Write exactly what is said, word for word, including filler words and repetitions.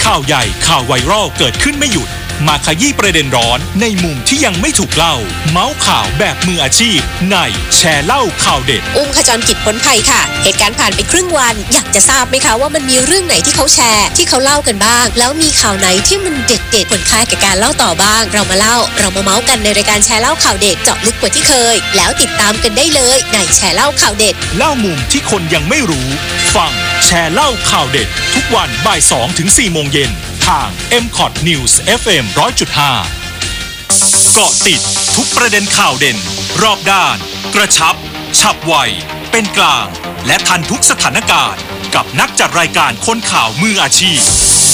ข่าวใหญ่ข่าวไวรัลเกิดขึ้นไม่หยุดมาขยี้ประเด็นร้อนในมุมที่ยังไม่ถูกเล่าเมาส์ข่าวแบบมืออาชีพในแชร์เล่าข่าวเด็ดอุ้มขจรกิจผลภัยค่ะเหตุการณ์ผ่านไปครึ่งวันอยากจะทราบไหมคะว่ามันมีเรื่องไหนที่เขาแชร์ที่เขาเล่ากันบ้างแล้วมีข่าวไหนที่มันเด็ดๆผลคล้ายกับการเล่าต่อบ้างเรามาเล่าเรามาเมาส์กันในรายการแชร์เล่าข่าวเด็ดเจาะลึกกว่าที่เคยแล้วติดตามกันได้เลยในแชร์เล่าข่าวเด็ดเล่ามุมที่คนยังไม่รู้ฟังแชร์เล่าข่าวเด็ดทุกวันบ่ายสองถึงสี่โมงเย็นทาง เอ็ม คอท News เอฟ เอ็ม หนึ่งร้อยจุดห้า เกาะติดทุกประเด็นข่าวเด่นรอบด้านกระชับฉับไวเป็นกลางและทันทุกสถานการณ์กับนักจัดรายการคนข่าวมืออาชีพ